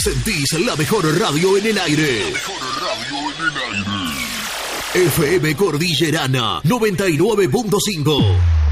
Sentís la mejor radio en el aire. FM Cordillerana 99.5.